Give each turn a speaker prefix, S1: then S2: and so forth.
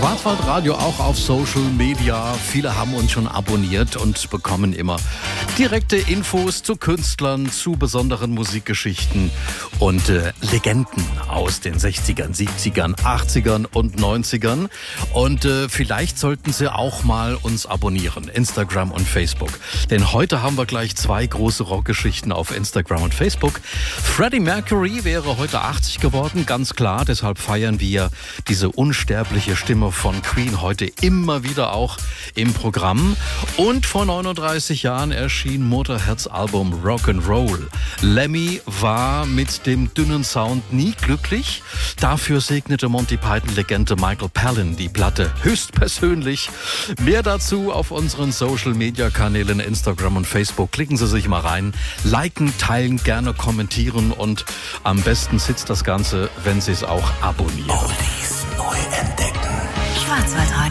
S1: Schwarzwaldradio auch auf Social Media. Viele haben uns schon abonniert und bekommen immer direkte Infos zu Künstlern, zu besonderen Musikgeschichten und Legenden aus den 60ern, 70ern, 80ern und 90ern. Und vielleicht sollten Sie auch mal uns abonnieren, Instagram und Facebook. Denn heute haben wir gleich 2 große Rockgeschichten auf Instagram und Facebook. Freddie Mercury wäre heute 80 geworden, ganz klar. Deshalb feiern wir diese unsterbliche Stimme von Queen heute immer wieder auch im Programm. Und vor 39 Jahren erschien Motorheads Album Rock'n'Roll. Lemmy war mit dem dünnen Sound nie glücklich. Dafür segnete Monty Python-Legende Michael Palin die Platte höchstpersönlich. Mehr dazu auf unseren Social-Media-Kanälen Instagram und Facebook. Klicken Sie sich mal rein, liken, teilen, gerne kommentieren und am besten sitzt das Ganze, wenn Sie es auch abonnieren.
S2: Oldies neu entdecken.
S3: Schwarzwaldradio.